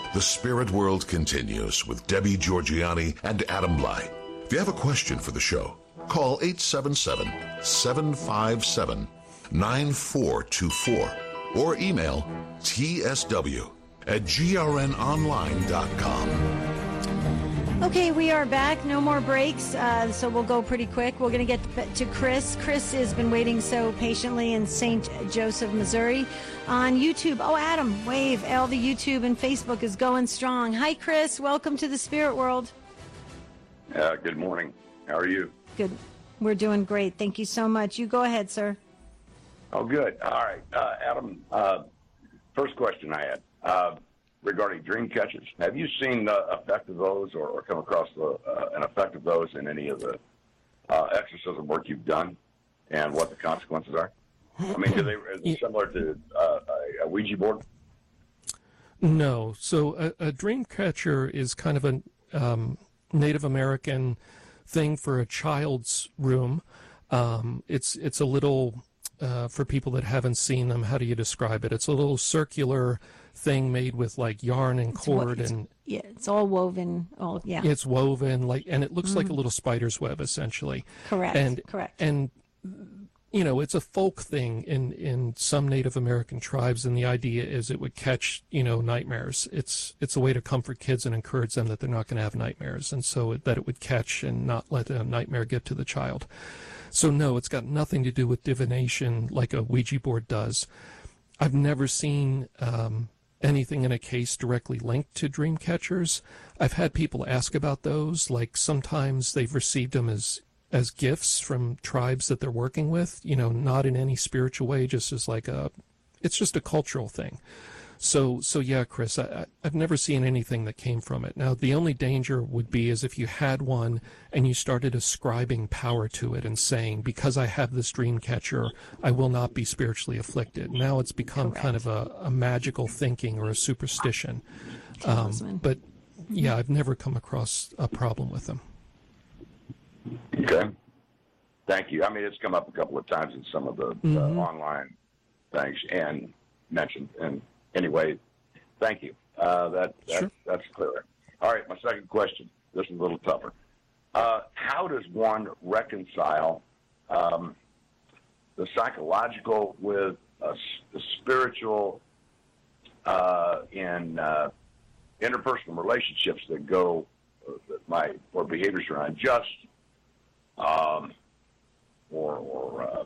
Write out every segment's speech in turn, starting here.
The Spirit World continues with Debbie Georgianni and Adam Blai. If you have a question for the show, call 877-757-9424 or email tsw@grnonline.com. Okay, we are back. No more breaks, so we'll go pretty quick. We're going to get to Chris. Chris has been waiting so patiently in St. Joseph, Missouri on YouTube. Oh, Adam, wave. All the YouTube and Facebook is going strong. Hi, Chris. Welcome to the Spirit World. Good morning. How are you? Good. We're doing great. Thank you so much. You go ahead, sir. Oh, good. All right. Adam, first question I had. Regarding dream catchers, have you seen the effect of those or come across an effect of those in any of the exorcism work you've done and what the consequences are? I mean, is it similar to a Ouija board? No. So a dream catcher is kind of a Native American thing for a child's room. It's a little, for people that haven't seen them, how do you describe it? It's a little circular thing made with like yarn and cord it's all woven. It's woven and it looks like a little spider's web essentially. Correct. And it's a folk thing in some Native American tribes, and the idea is it would catch nightmares. It's a way to comfort kids and encourage them that they're not going to have nightmares, and so that it would catch and not let a nightmare get to the child. So no, it's got nothing to do with divination like a Ouija board does. I've never seen anything in a case directly linked to dream catchers. I've had people ask about those, like sometimes they've received them as gifts from tribes that they're working with, not in any spiritual way, just as it's just a cultural thing. So yeah, Chris, I've never seen anything that came from it. Now, the only danger would be is if you had one and you started ascribing power to it and saying, because I have this dream catcher, I will not be spiritually afflicted. Now it's become kind of a magical thinking or a superstition. But yeah, I've never come across a problem with them. Okay. Thank you. I mean, it's come up a couple of times in some of the online things and mentioned. And anyway, thank you. That's clear. All right, my second question. This is a little tougher. How does one reconcile the psychological with the spiritual in interpersonal relationships that go or behaviors are unjust or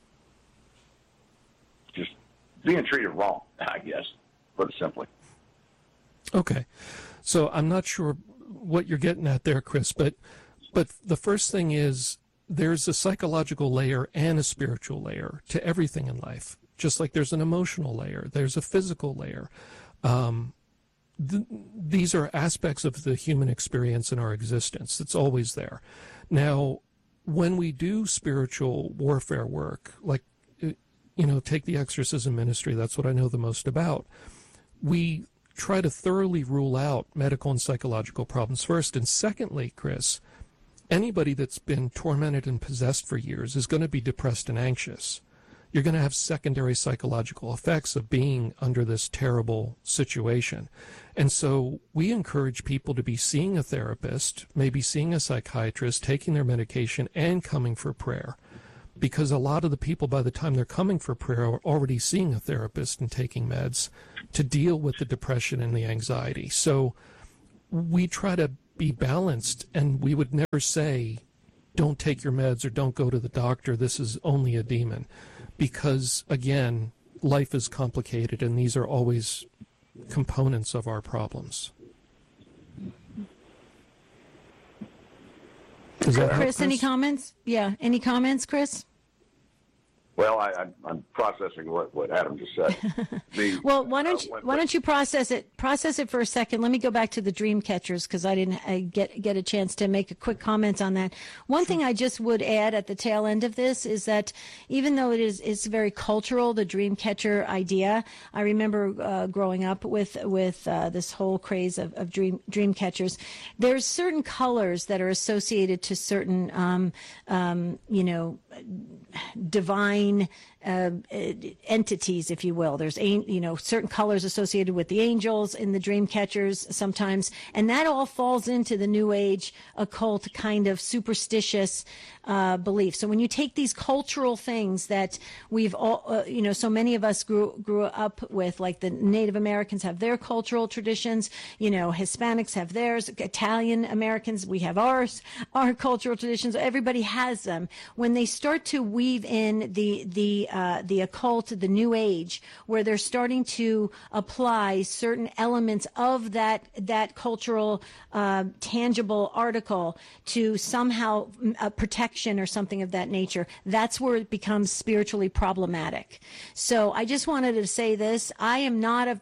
just being treated wrong, I guess, put it simply. Okay. So I'm not sure what you're getting at there, Chris, but the first thing is there's a psychological layer and a spiritual layer to everything in life. Just like there's an emotional layer, there's a physical layer. These are aspects of the human experience in our existence. It's always there. Now, when we do spiritual warfare work, like, take the exorcism ministry, that's what I know the most about. We try to thoroughly rule out medical and psychological problems first. And secondly, Chris, anybody that's been tormented and possessed for years is going to be depressed and anxious. You're going to have secondary psychological effects of being under this terrible situation. And so we encourage people to be seeing a therapist, maybe seeing a psychiatrist, taking their medication, and coming for prayer. Because a lot of the people, by the time they're coming for prayer, are already seeing a therapist and taking meds to deal with the depression and the anxiety. So we try to be balanced, and we would never say, don't take your meds or don't go to the doctor, this is only a demon. Because, again, life is complicated, and these are always components of our problems. Chris, any comments? Yeah, any comments, Chris? Well, I'm processing what Adam just said. Well, why don't you process it? Process it for a second. Let me go back to the dream catchers because I didn't get a chance to make a quick comment on that. One thing I just would add at the tail end of this is that even though it's very cultural, the dream catcher idea. I remember growing up with this whole craze of dream catchers. There's certain colors that are associated to certain divine entities, if you will. There's certain colors associated with the angels in the dream catchers sometimes, and that all falls into the New Age occult kind of superstitious belief. So when you take these cultural things that we've all, so many of us grew up with, like the Native Americans have their cultural traditions, Hispanics have theirs, Italian Americans, we have ours, our cultural traditions. Everybody has them. When they start to weave in the occult, the New Age, where they're starting to apply certain elements of that cultural tangible article to somehow protection or something of that nature, that's where it becomes spiritually problematic. So I just wanted to say this. I am not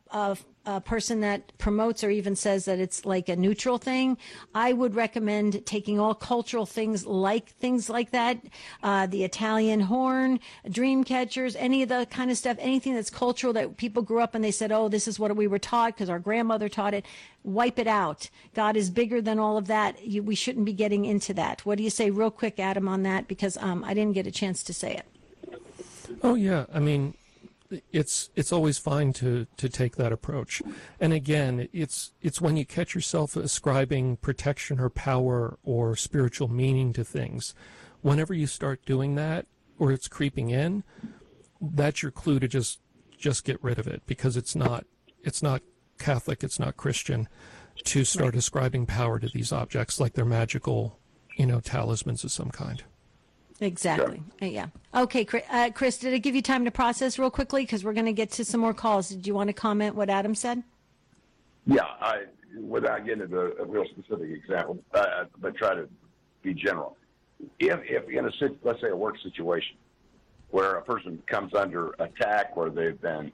a person that promotes or even says that it's like a neutral thing. I would recommend taking all cultural things like that, the Italian horn, dream catchers, any of the kind of stuff, anything that's cultural that people grew up and they said, oh, this is what we were taught because our grandmother taught it. Wipe it out. God is bigger than all of that. We shouldn't be getting into that. What do you say real quick, Adam, on that? Because I didn't get a chance to say it. Oh, yeah. I mean, it's always fine to take that approach. And again, it's when you catch yourself ascribing protection or power or spiritual meaning to things. Whenever you start doing that, or it's creeping in, that's your clue to just get rid of it, because it's not Catholic, it's not Christian to start ascribing power to these objects like they're magical, talismans of some kind. Exactly. Sure. Yeah. Okay, Chris, did it give you time to process real quickly? Because we're going to get to some more calls. Did you want to comment what Adam said? Yeah, without getting into a real specific example, but try to be general. If in let's say a work situation where a person comes under attack or they've been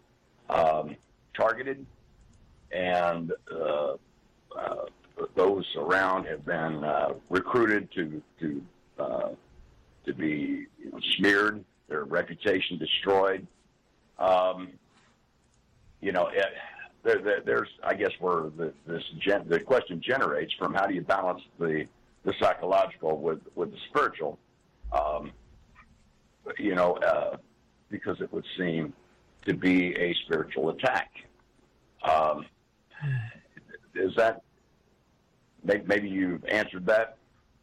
targeted and those around have been recruited to be smeared, their reputation destroyed. There's, I guess, where the question generates from: how do you balance the psychological with the spiritual? Because it would seem to be a spiritual attack. Is that maybe you've answered that?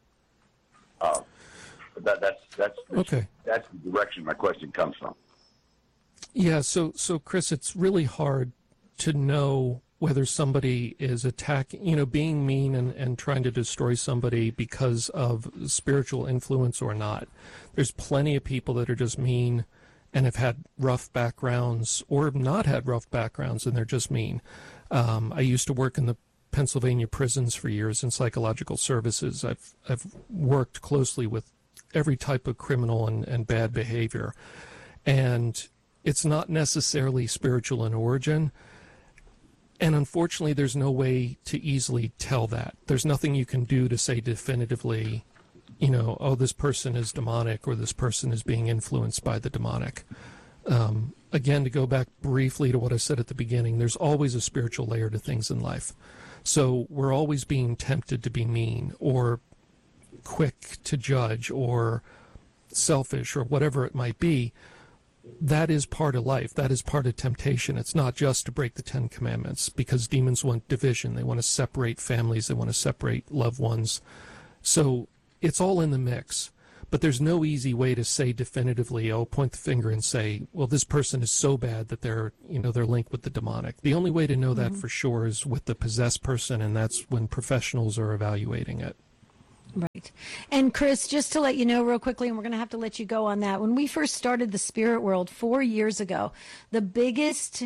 That's okay. That's the direction my question comes from. Yeah, so Chris, it's really hard to know whether somebody is attacking, being mean and trying to destroy somebody because of spiritual influence or not. There's plenty of people that are just mean and have had rough backgrounds or not had rough backgrounds, and they're just mean. I used to work in the Pennsylvania prisons for years in psychological services. I've worked closely with every type of criminal and bad behavior. And it's not necessarily spiritual in origin. And unfortunately, there's no way to easily tell that. There's nothing you can do to say definitively, oh, this person is demonic or this person is being influenced by the demonic. Again, to go back briefly to what I said at the beginning, there's always a spiritual layer to things in life. So we're always being tempted to be mean or quick to judge or selfish or whatever it might be. That is part of life. That is part of temptation. It's not just to break the 10 Commandments, because demons want division. They want to separate families. They want to separate loved ones. So it's all in the mix. But there's no easy way to say definitively, point the finger and say, well, this person is so bad that they're linked with the demonic. The only way to know that for sure is with the possessed person, and that's when professionals are evaluating it. Right. And Chris, just to let you know real quickly, and we're going to have to let you go on that, when we first started the Spirit World 4 years ago, the biggest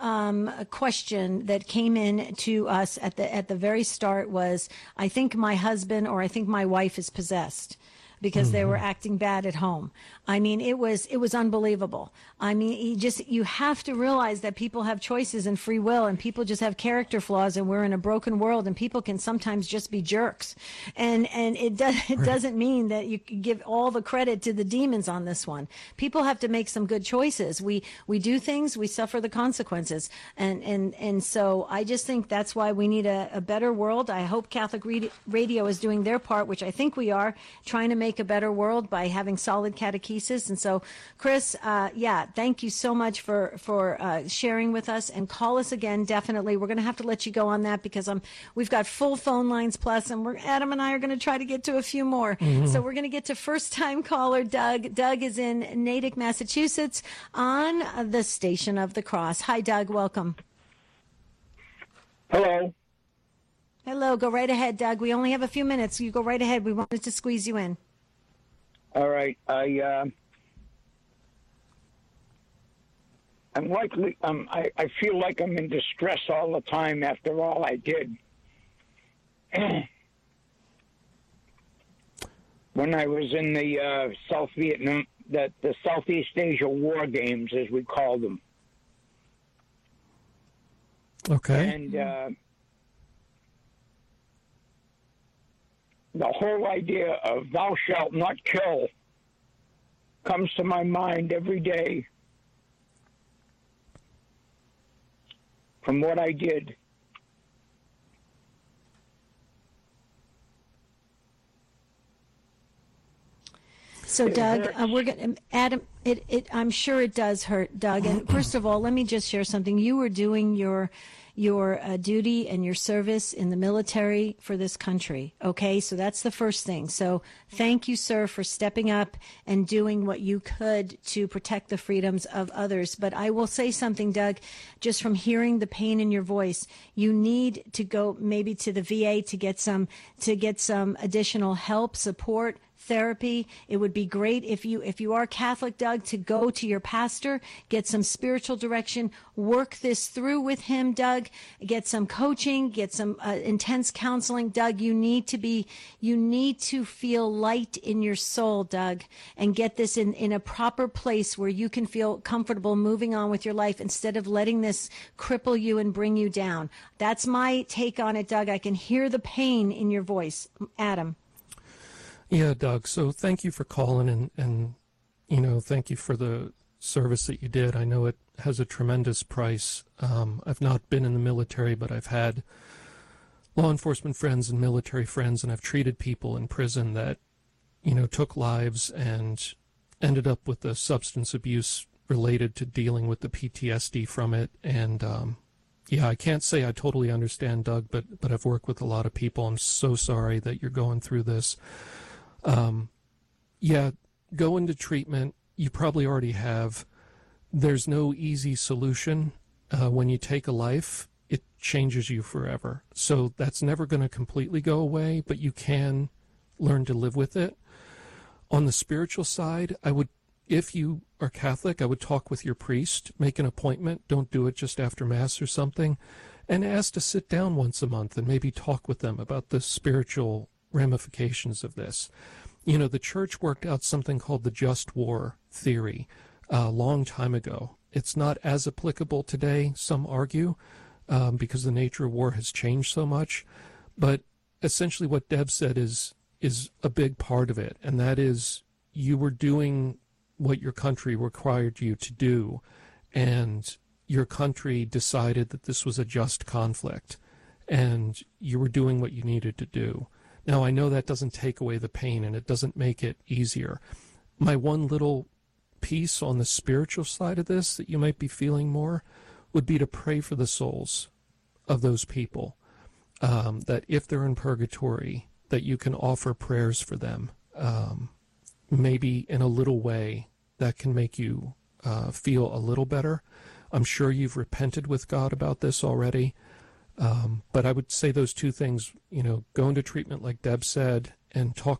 question that came in to us at the very start was, I think my husband or I think my wife is possessed, because they were acting bad at home. I mean, it was unbelievable. I mean, you have to realize that people have choices and free will, and people just have character flaws, and we're in a broken world, and people can sometimes just be jerks. And it doesn't mean that you can give all the credit to the demons on this one. People have to make some good choices. We do things, we suffer the consequences. And so I just think that's why we need a better world. I hope Catholic Radio is doing their part, which I think we are, trying to make make a better world by having solid catechesis. And so, Chris, thank you so much for sharing with us, and call us again. Definitely. We're going to have to let you go on that because we've got full phone lines plus, and Adam and I are going to try to get to a few more. Mm-hmm. So we're going to get to first time caller Doug. Doug is in Natick, Massachusetts on the Station of the Cross. Hi, Doug. Welcome. Hello. Hello. Go right ahead, Doug. We only have a few minutes. You go right ahead. We wanted to squeeze you in. All right. I feel like I'm in distress all the time after all I did. When I was in the South Vietnam, the Southeast Asia War Games, as we called them. Okay. And the whole idea of thou shalt not kill comes to my mind every day from what I did. So, Doug, we're going to, Adam, I'm sure it does hurt, Doug. And first of all, let me just share something. You were doing your duty and your service in the military for this country. Okay, so that's the first thing. So thank you, sir, for stepping up and doing what you could to protect the freedoms of others. But I will say something, Doug, just from hearing the pain in your voice, you need to go maybe to the VA to get some additional help, support, therapy. It would be great if you are Catholic, Doug, to go to your pastor, get some spiritual direction, work this through with him, Doug, get some coaching, get some intense counseling. Doug, you need to feel light in your soul, Doug, and get this in a proper place where you can feel comfortable moving on with your life instead of letting this cripple you and bring you down. That's my take on it, Doug. I can hear the pain in your voice. Adam. Yeah, Doug. So thank you for calling and thank you for the service that you did. I know it has a tremendous price. I've not been in the military, but I've had law enforcement friends and military friends, and I've treated people in prison that, took lives and ended up with the substance abuse related to dealing with the PTSD from it. And, I can't say I totally understand, Doug, but I've worked with a lot of people. I'm so sorry that you're going through this. Go into treatment. You probably already have. There's no easy solution. When you take a life, it changes you forever. So that's never going to completely go away, but you can learn to live with it. On the spiritual side, if you are Catholic, I would talk with your priest, make an appointment. Don't do it just after Mass or something, and ask to sit down once a month and maybe talk with them about the spiritual ramifications of this. The church worked out something called the just war theory a long time ago. It's not as applicable today, some argue, because the nature of war has changed so much. But essentially what Deb said is a big part of it, and that is you were doing what your country required you to do, and your country decided that this was a just conflict, and you were doing what you needed to do. Now, I know that doesn't take away the pain, and it doesn't make it easier. My one little piece on the spiritual side of this that you might be feeling more would be to pray for the souls of those people, that if they're in purgatory, that you can offer prayers for them, maybe in a little way that can make you feel a little better. I'm sure you've repented with God about this already. But I would say those two things, go into treatment like Deb said, and talk